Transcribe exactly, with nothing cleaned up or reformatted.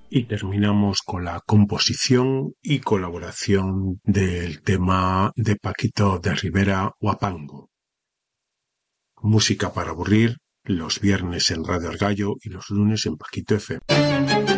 Y terminamos con la composición y colaboración del tema de Paquito de Rivera, Huapango. Música para aburrir, los viernes en Radio El Gallo y los lunes en Paquito F M.